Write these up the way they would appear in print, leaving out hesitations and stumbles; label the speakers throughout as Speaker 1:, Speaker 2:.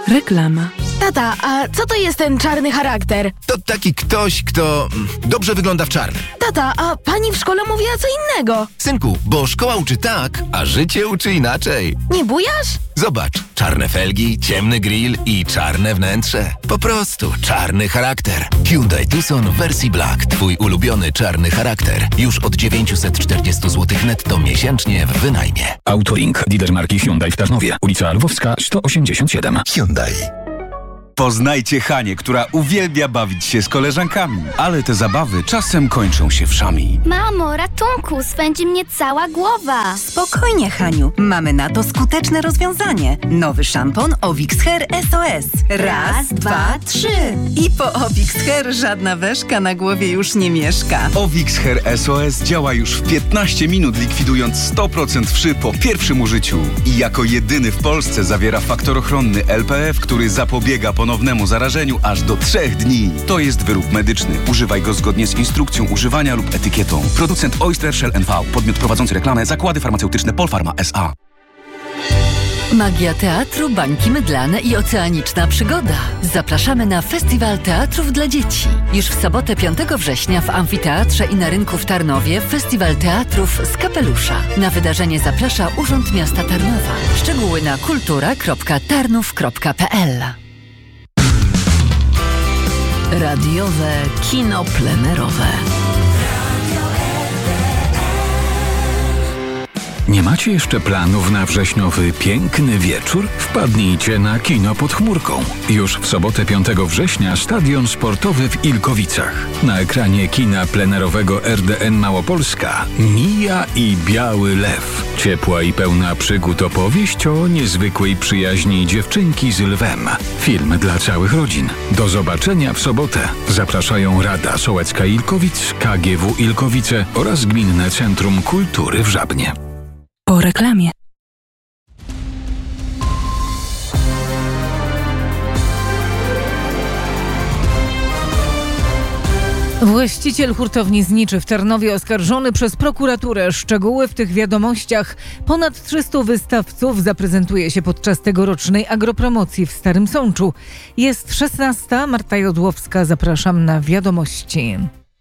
Speaker 1: Reklama.
Speaker 2: Tata, a co to jest ten czarny charakter?
Speaker 3: To taki ktoś, kto dobrze wygląda w czarnym.
Speaker 2: Tata, a pani w szkole mówiła co innego.
Speaker 3: Synku, bo szkoła uczy tak, a życie uczy inaczej.
Speaker 2: Nie bujasz?
Speaker 3: Zobacz, czarne felgi, ciemny grill i czarne wnętrze. Po prostu czarny charakter. Hyundai Tucson w wersji Black. Twój ulubiony czarny charakter. Już od 940 zł netto miesięcznie w wynajmie.
Speaker 4: Autolink, dealer marki Hyundai w Tarnowie. Ulica Lwowska, 187.
Speaker 3: Hyundai.
Speaker 5: Poznajcie Hanię, która uwielbia bawić się z koleżankami, ale te zabawy czasem kończą się wszami.
Speaker 6: Mamo, ratunku, swędzi mnie cała głowa.
Speaker 7: Spokojnie, Haniu. Mamy na to skuteczne rozwiązanie. Nowy szampon Ovix Hair SOS. Raz, dwa, trzy. I po Ovix Hair żadna weszka na głowie już nie mieszka.
Speaker 5: Ovix Hair SOS działa już w 15 minut, likwidując 100% wszy po pierwszym użyciu. I jako jedyny w Polsce zawiera faktor ochronny LPF, który zapobiega ponownemu zarażeniu aż do 3 dni. To jest wyrób medyczny. Używaj go zgodnie z instrukcją używania lub etykietą. Producent Oyster Shell NV. Podmiot prowadzący reklamę Zakłady Farmaceutyczne Polpharma S.A.
Speaker 8: Magia teatru, bańki mydlane i oceaniczna przygoda. Zapraszamy na Festiwal Teatrów dla Dzieci. Już w sobotę 5 września w Amfiteatrze i na rynku w Tarnowie Festiwal Teatrów z Kapelusza. Na wydarzenie zaprasza Urząd Miasta Tarnowa. Szczegóły na kultura.tarnów.pl. Radiowe kino plenerowe.
Speaker 4: Nie macie jeszcze planów na wrześniowy piękny wieczór? Wpadnijcie na Kino pod chmurką. Już w sobotę 5 września Stadion Sportowy w Ilkowicach. Na ekranie kina plenerowego RDN Małopolska Mija i Biały Lew. Ciepła i pełna przygód opowieść o niezwykłej przyjaźni dziewczynki z lwem. Film dla całych rodzin. Do zobaczenia w sobotę. Zapraszają Rada Sołecka Ilkowic, KGW Ilkowice oraz Gminne Centrum Kultury w Żabnie.
Speaker 1: Po reklamie.
Speaker 9: Właściciel hurtowni Zniczy w Tarnowie oskarżony przez prokuraturę. Szczegóły w tych wiadomościach. Ponad 300 wystawców zaprezentuje się podczas tegorocznej agropromocji w Starym Sączu. Jest 16. Marta Jodłowska. Zapraszam na wiadomości.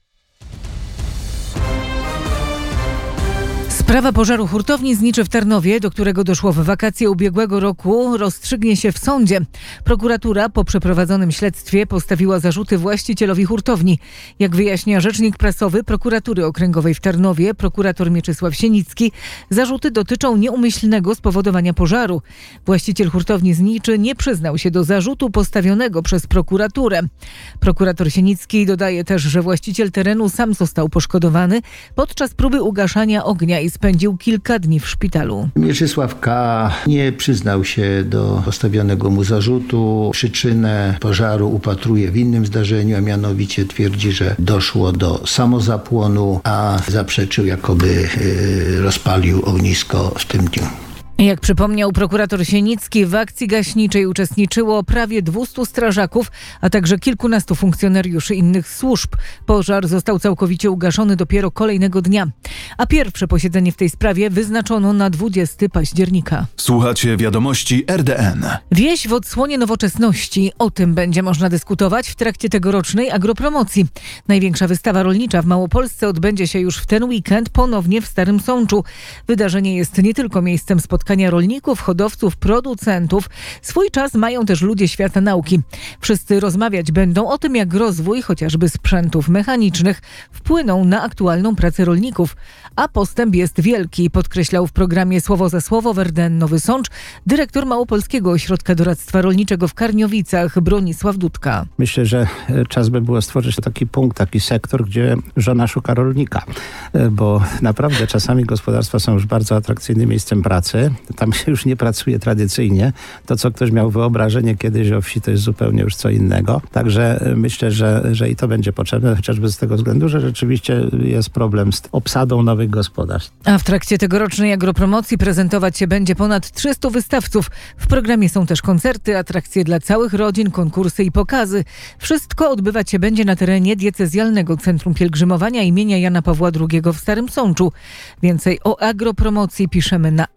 Speaker 9: Sprawa pożaru hurtowni Zniczy w Tarnowie, do którego doszło w wakacje ubiegłego roku, rozstrzygnie się w sądzie. Prokuratura po przeprowadzonym śledztwie postawiła zarzuty właścicielowi hurtowni. Jak wyjaśnia rzecznik prasowy Prokuratury Okręgowej w Tarnowie, prokurator Mieczysław Sienicki, zarzuty dotyczą nieumyślnego spowodowania pożaru. Właściciel hurtowni Zniczy nie przyznał się do zarzutu postawionego przez prokuraturę. Prokurator Sienicki dodaje też, że właściciel terenu sam został poszkodowany podczas próby ugaszania ognia i spędził kilka dni w szpitalu.
Speaker 10: Mieczysław K. nie przyznał się do postawionego mu zarzutu. Przyczynę pożaru upatruje w innym zdarzeniu, a mianowicie twierdzi, że doszło do samozapłonu, a zaprzeczył, jakoby rozpalił ognisko w tym dniu.
Speaker 9: Jak przypomniał prokurator Sienicki, w akcji gaśniczej uczestniczyło prawie 200 strażaków, a także kilkunastu funkcjonariuszy innych służb. Pożar został całkowicie ugaszony dopiero kolejnego dnia. A pierwsze posiedzenie w tej sprawie wyznaczono na 20 października.
Speaker 11: Słuchacie wiadomości RDN.
Speaker 9: Wieś w odsłonie nowoczesności. O tym będzie można dyskutować w trakcie tegorocznej agropromocji. Największa wystawa rolnicza w Małopolsce odbędzie się już w ten weekend ponownie w Starym Sączu. Wydarzenie jest nie tylko miejscem spotkania rolników, hodowców, producentów. Swój czas mają też ludzie świata nauki. Wszyscy rozmawiać będą o tym, jak rozwój chociażby sprzętów mechanicznych wpłynął na aktualną pracę rolników. A postęp jest wielki, podkreślał w programie Słowo za Słowo w RDN Nowy Sącz dyrektor Małopolskiego Ośrodka Doradztwa Rolniczego w Karniowicach Bronisław Dudka.
Speaker 12: Myślę, że czas by było stworzyć taki punkt, taki sektor, gdzie żona szuka rolnika, bo naprawdę czasami gospodarstwa są już bardzo atrakcyjnym miejscem pracy. Tam się już nie pracuje tradycyjnie. To, co ktoś miał wyobrażenie kiedyś o wsi, to jest zupełnie już co innego. Także myślę, że i to będzie potrzebne, chociażby z tego względu, że rzeczywiście jest problem z obsadą nowych gospodarstw.
Speaker 9: A w trakcie tegorocznej agropromocji prezentować się będzie ponad 300 wystawców. W programie są też koncerty, atrakcje dla całych rodzin, konkursy i pokazy. Wszystko odbywać się będzie na terenie diecezjalnego Centrum Pielgrzymowania imienia Jana Pawła II w Starym Sączu. Więcej o agropromocji piszemy na RDN.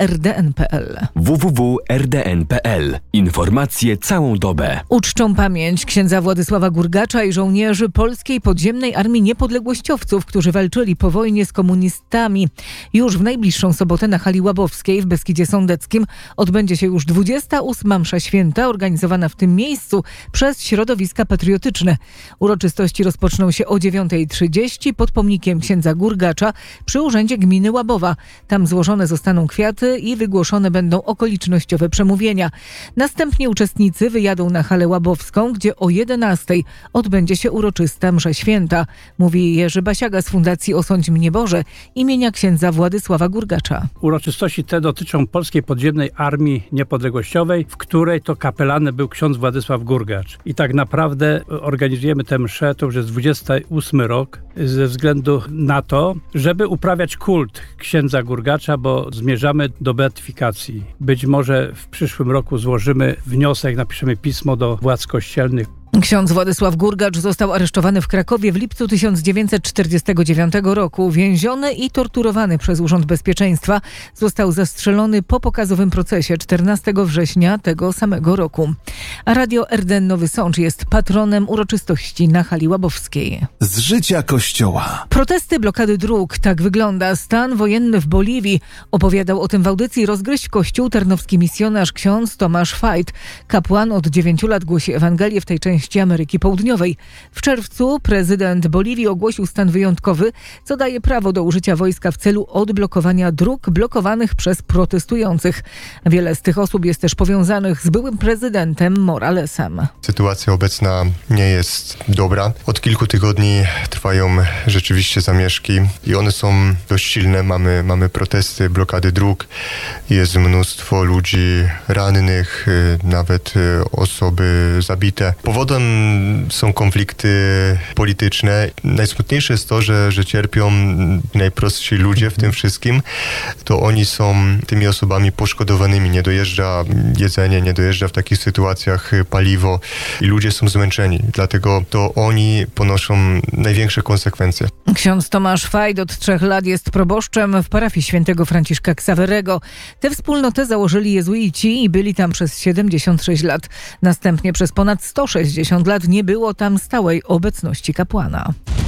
Speaker 9: rdn.pl.
Speaker 1: www.rdn.pl. Informacje całą dobę.
Speaker 9: Uczczą pamięć księdza Władysława Gurgacza i żołnierzy Polskiej Podziemnej Armii Niepodległościowców, którzy walczyli po wojnie z komunistami. Już w najbliższą sobotę na hali Łabowskiej w Beskidzie Sądeckim odbędzie się już 28. msza święta organizowana w tym miejscu przez środowiska patriotyczne. Uroczystości rozpoczną się o 9:30 pod pomnikiem księdza Gurgacza przy Urzędzie Gminy Łabowa. Tam złożone zostaną kwiaty i wygłoszone będą okolicznościowe przemówienia. Następnie uczestnicy wyjadą na halę Łabowską, gdzie o 11:00 odbędzie się uroczysta msza święta, mówi Jerzy Basiaga z Fundacji Osądź mnie Boże imienia księdza Władysława Gurgacza.
Speaker 13: Uroczystości te dotyczą Polskiej Podziemnej Armii Niepodległościowej, w której to kapelanem był ksiądz Władysław Gurgacz. I tak naprawdę organizujemy tę mszę, to już jest 28 rok, ze względu na to, żeby uprawiać kult księdza Gurgacza, bo zmierzamy do beatyfikacji. Być może w przyszłym roku złożymy wniosek, napiszemy pismo do władz kościelnych.
Speaker 9: Ksiądz Władysław Gurgacz został aresztowany w Krakowie w lipcu 1949 roku. Więziony i torturowany przez Urząd Bezpieczeństwa, został zastrzelony po pokazowym procesie 14 września tego samego roku. A Radio RDN Nowy Sącz jest patronem uroczystości na hali Łabowskiej.
Speaker 11: Z życia Kościoła.
Speaker 9: Protesty, blokady dróg. Tak wygląda stan wojenny w Boliwii. Opowiadał o tym w audycji Rozgryźć Kościół tarnowski misjonarz ksiądz Tomasz Fajt. Kapłan od 9 lat głosi Ewangelię w tej części Ameryki Południowej. W czerwcu prezydent Boliwii ogłosił stan wyjątkowy, co daje prawo do użycia wojska w celu odblokowania dróg blokowanych przez protestujących. Wiele z tych osób jest też powiązanych z byłym prezydentem Moralesem.
Speaker 14: Sytuacja obecna nie jest dobra. Od kilku tygodni trwają rzeczywiście zamieszki i one są dość silne. Mamy protesty, blokady dróg, jest mnóstwo ludzi rannych, nawet osoby zabite. Powodem są konflikty polityczne. Najsmutniejsze jest to, że cierpią najprostsi ludzie w tym wszystkim. To oni są tymi osobami poszkodowanymi. Nie dojeżdża jedzenie, nie dojeżdża w takich sytuacjach paliwo i ludzie są zmęczeni. Dlatego to oni ponoszą największe konsekwencje.
Speaker 9: Ksiądz Tomasz Fajt od 3 lat jest proboszczem w parafii świętego Franciszka Ksawerego. Tę wspólnotę założyli jezuici i byli tam przez 76 lat. Następnie przez ponad 160 lat nie było tam stałej obecności kapłana.